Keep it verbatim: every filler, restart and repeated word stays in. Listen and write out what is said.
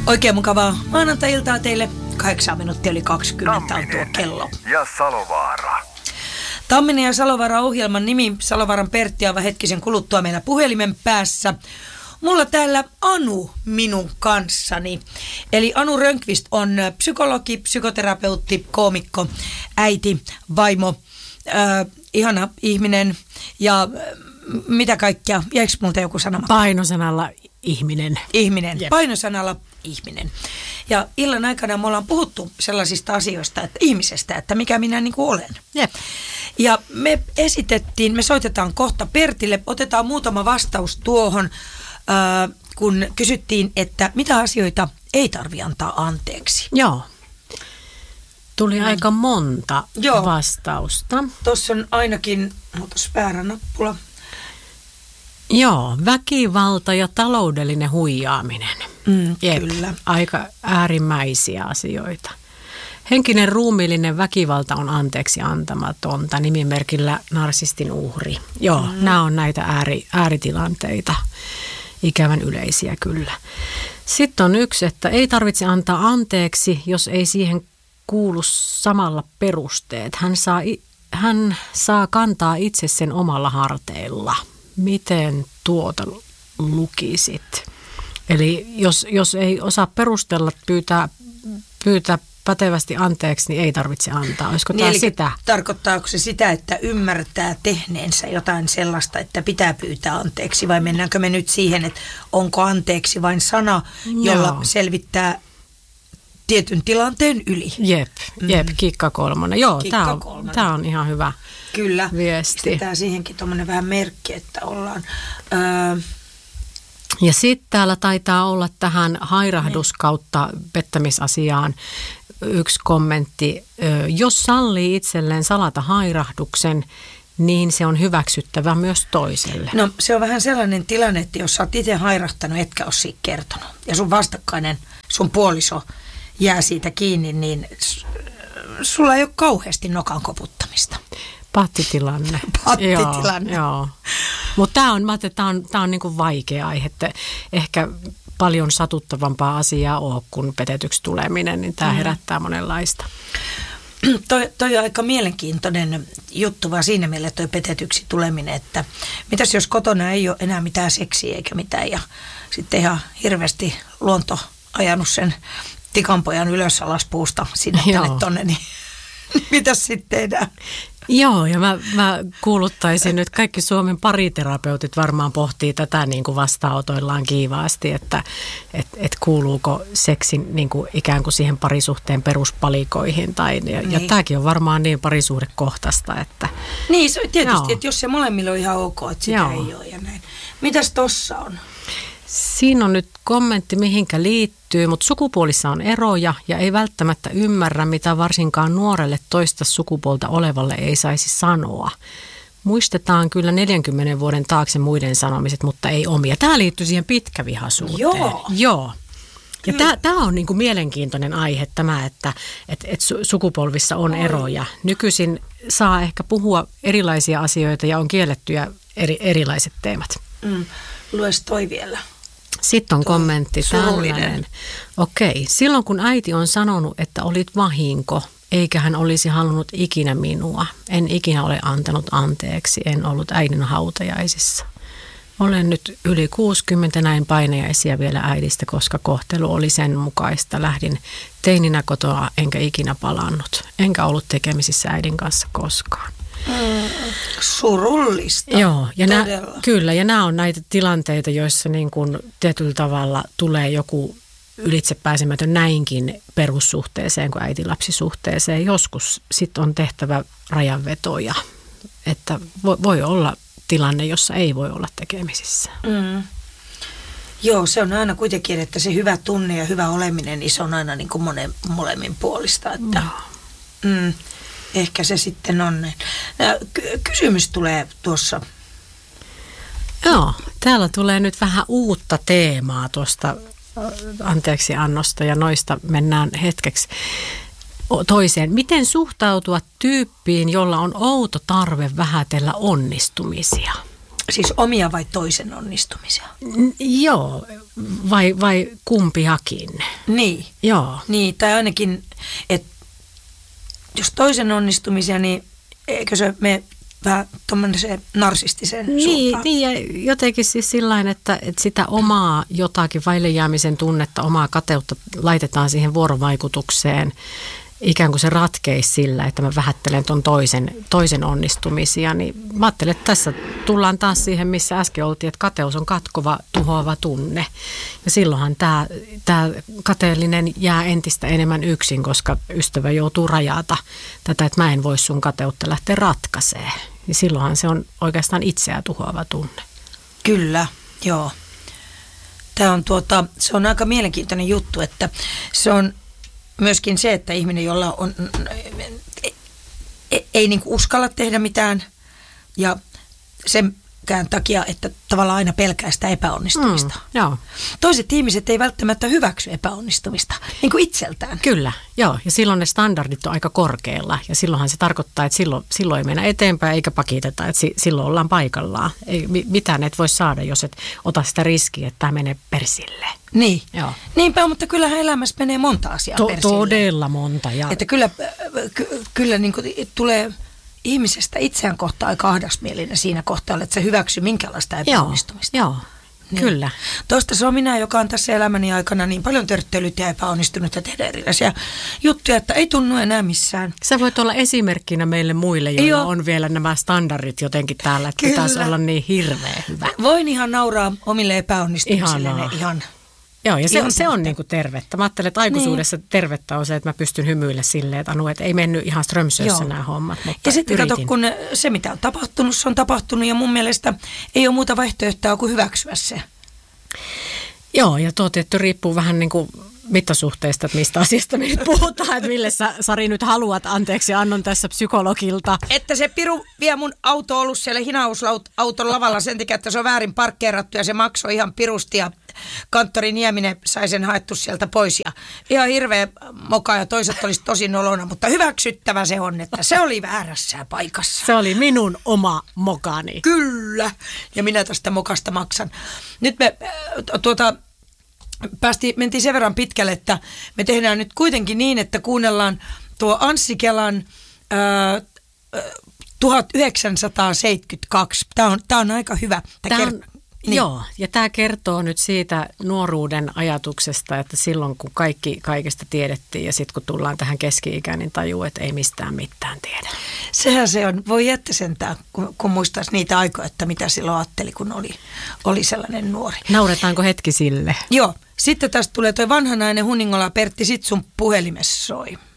Oikein mukavaa maanantai-iltaa teille. Kahdeksan minuuttia yli kaksikymmentä on tuo kello. Ja Salovaara. Tamminen ja Salovaara ohjelman nimi. Salovaaran Pertti aivan hetkisen kuluttua meillä puhelimen päässä. Mulla täällä Anu minun kanssani. Eli Anu Rönnqvist on psykologi, psykoterapeutti, koomikko, äiti, vaimo, äh, ihana ihminen ja äh, mitä kaikkea. Jäikö multa joku sanoma? Painosanalla ihminen. Ihminen. Jep. Painosanalla ihminen. Ja illan aikana me ollaan puhuttu sellaisista asioista, että ihmisestä, että mikä minä niin kuin olen. Jep. Ja me esitettiin, me soitetaan kohta Pertille, otetaan muutama vastaus tuohon, äh, kun kysyttiin, että mitä asioita ei tarvi antaa anteeksi. Joo. Tuli mm. aika monta Joo. vastausta. Tuossa on ainakin, muutos väärä nappula. Joo, väkivalta ja taloudellinen huijaaminen. Mm, Jep, kyllä. aika äärimmäisiä asioita. Henkinen ruumiillinen väkivalta on anteeksi antamatonta, nimimerkillä narsistin uhri. Joo, mm. nämä on näitä ääri, ääritilanteita, ikävän yleisiä kyllä. Sitten on yksi, että ei tarvitse antaa anteeksi, jos ei siihen kuulu samalla perusteet. Hän saa, hän saa kantaa itse sen omalla harteilla. Miten tuota lukisit? Eli jos, jos ei osaa perustella, pyytää, pyytää pätevästi anteeksi, niin ei tarvitse antaa. Olisiko niin, tämä sitä? Tarkoittaako se sitä, että ymmärtää tehneensä jotain sellaista, että pitää pyytää anteeksi? Vai mennäänkö me nyt siihen, että onko anteeksi vain sana, jolla Joo. selvittää tietyn tilanteen yli? Jep, jep, mm. kikka kolmonen. Joo, tämä on, tämä on ihan hyvä Kyllä. viesti. Pistetään siihenkin tuommoinen vähän merkki, että ollaan... Öö, Ja sitten täällä taitaa olla tähän hairahdus kautta pettämisasiaan yksi kommentti. Jos sallii itselleen salata hairahduksen, niin se on hyväksyttävä myös toiselle. No se on vähän sellainen tilanne, että jos sä oot itse hairahtanut, etkä ole siitä kertonut, ja sun vastakkainen, sun puoliso jää siitä kiinni, niin sulla ei ole kauheasti nokan koputtamista. Pattitilanne. Pattitilanne. Joo, joo. Mutta tämä on, mä ajattelin, tämä on, tää on niinku vaikea aihe, että ehkä paljon satuttavampaa asiaa ole kuin petetyksi tuleminen, niin tämä mm. herättää monenlaista. Toi, toi on aika mielenkiintoinen juttu vaan siinä mielessä toi petetyksi tuleminen, että mitäs jos kotona ei ole enää mitään seksiä eikä mitään ja sitten ihan hirveästi luonto ajanut sen tikanpojan ylös alas puusta sinne tänne tonne, niin mitäs sitten tehdään? Joo, ja mä, mä kuuluttaisin nyt, kaikki Suomen pariterapeutit varmaan pohtii tätä niin kuin vastaanotoillaan kiivaasti, että et, et kuuluuko seksi niin kuin ikään kuin siihen parisuhteen peruspalikoihin. Tai, ja, niin. ja tämäkin on varmaan niin parisuhdekohtaista, että... Niin, se tietysti, joo. että jos se molemmilla on ihan ok, että sitä joo. ei ole ja näin. Mitäs tossa on? Siinä on nyt kommentti, mihinkä liittyy, mutta sukupuolissa on eroja ja ei välttämättä ymmärrä, mitä varsinkaan nuorelle toista sukupuolta olevalle ei saisi sanoa. Muistetaan kyllä neljänkymmenen vuoden taakse muiden sanomiset, mutta ei omia. Tämä liittyy siihen pitkävihaisuuteen. Joo. Joo. Ja tämä on niinku mielenkiintoinen aihe, tämä, että et, et sukupolvissa on eroja. Nykyisin saa ehkä puhua erilaisia asioita ja on kiellettyjä eri, erilaiset teemat. Mm. Lues toi vielä. Sitten on kommentti tällainen. Okei, silloin kun äiti on sanonut, että olit vahinko, eikä hän olisi halunnut ikinä minua. En ikinä ole antanut anteeksi, en ollut äidin hautajaisissa. Olen nyt yli kuusikymmentä, näin painajaisia vielä äidistä, koska kohtelu oli sen mukaista. Lähdin teininä kotoa enkä ikinä palannut. Enkä ollut tekemisissä äidin kanssa koskaan. Mm, surullista. Joo, ja nää, kyllä, ja nämä on näitä tilanteita, joissa niin kuin tietyllä tavalla tulee joku ylitsepääsemätön näinkin perussuhteeseen kuin äiti-lapsisuhteeseen. Joskus sitten on tehtävä rajanvetoja, että voi, voi olla tilanne, jossa ei voi olla tekemisissä. Mm. Joo, se on aina kuitenkin, että se hyvä tunne ja hyvä oleminen, niin se on aina niin kuin monen, molemmin puolista, että... No. Mm. Ehkä se sitten on. Ky- kysymys tulee tuossa. Joo, täällä tulee nyt vähän uutta teemaa tuosta anteeksiannosta ja noista mennään hetkeksi toiseen. Miten suhtautua tyyppiin, jolla on outo tarve vähätellä onnistumisia? Siis omia vai toisen onnistumisia? N- joo, vai, vai kumpiakin. Niin. Joo. Niin, tai ainakin, että jos toisen onnistumisia, niin eikö se mene vähän tuommoiseen narsistiseen Niin, suuntaan? niin, ja jotenkin siis sillain, että, että sitä omaa jotakin vaille jäämisen tunnetta, omaa kateutta laitetaan siihen vuorovaikutukseen. Ikään kuin se ratkeisi sillä, että mä vähättelen ton toisen, toisen onnistumisia. Niin mä ajattelen, että tässä tullaan taas siihen, missä äsken oltiin, että kateus on katkova, tuhoava tunne. Ja silloinhan tämä, tämä kateellinen jää entistä enemmän yksin, koska ystävä joutuu rajata tätä, että mä en voi sun kateutta lähteä ratkaisemaan. Ja silloinhan se on oikeastaan itseä tuhoava tunne. Kyllä, joo. Tämä on, tuota, se on aika mielenkiintoinen juttu, että se on myöskin se, että ihminen, jolla on, ei, ei, ei niin kuin uskalla tehdä mitään ja senkään takia, että tavallaan aina pelkää sitä epäonnistumista. Mm, joo. Toiset ihmiset ei välttämättä hyväksy epäonnistumista, niin kuin itseltään. Kyllä, joo. Ja silloin ne standardit on aika korkealla. Ja silloinhan se tarkoittaa, että silloin, silloin ei mennä eteenpäin eikä pakiteta, että si, silloin ollaan paikallaan. Ei, mitään et voi saada, jos et ota sitä riskiä, että tämä menee persille. Niin. Joo. Niinpä, mutta kyllähän elämässä menee monta asiaa To- persille. Todella monta. Ja Että kyllä, ky- kyllä niin kuin tulee ihmisestä itseään kohtaan aika ahdasmielinen siinä kohtaa, että se hyväksyy minkälaista epäonnistumista. Joo, joo. Niin. Kyllä. Tuosta se on minä, joka on tässä elämäni aikana niin paljon törttöilyt ja epäonnistunut ja tehdä erilaisia juttuja, että ei tunnu enää missään. Sä voit olla esimerkkinä meille muille, joilla Joo. on vielä nämä standardit jotenkin täällä, että Kyllä. pitäisi olla niin hirveän hyvä. Voin ihan nauraa omille epäonnistumisille. Ihanaa. Ihan. Joo, ja se, Ihan se on tästä. niinku tervettä. Mä ajattelen, että aikuisuudessa niin. tervettä on se, että mä pystyn hymyille silleen, että Anu, että ei mennyt ihan strömsössä nämä hommat, mutta ja sitten yritin. kato, kun se mitä on tapahtunut, se on tapahtunut ja mun mielestä ei ole muuta vaihtoehtoa kuin hyväksyä se. Joo, ja tuo tietty riippuu vähän niin kuin mittasuhteista, että mistä asiasta me nyt puhutaan, että mille sä, Sari, nyt haluat anteeksi annon tässä psykologilta. Että se piru vie mun auto ollut siellä hinausauton lavalla sen takia, että se on väärin parkkeerattu ja se maksoi ihan pirusti ja kanttori Nieminen sai sen haettu sieltä pois. Ja ihan hirveä moka ja toiset olisi tosi nolona, mutta hyväksyttävä se on, että se oli väärässä paikassa. Se oli minun oma mokani. Kyllä, ja minä tästä mokasta maksan. Nyt me äh, tuota... Päästiin, mentiin sen verran pitkälle, että me tehdään nyt kuitenkin niin, että kuunnellaan tuo Anssi Kelan ää, tuhatyhdeksänsataaseitsemänkymmentäkaksi. Tämä on, tämä on aika hyvä. Tämä Tämä kert- on, niin. Joo, ja tämä kertoo nyt siitä nuoruuden ajatuksesta, että silloin kun kaikki kaikesta tiedettiin ja sitten kun tullaan tähän keski-ikään, niin tajuu, että ei mistään mitään tiedä. Sehän se on. Voi jättä sentään, kun, kun muistaisi niitä aikoja, että mitä silloin ajatteli, kun oli, oli sellainen nuori. Nauretaanko hetki sille? Joo. Sitten tästä tulee toi vanhanainen Huningola Pertti, sit sun puhelimessa soi.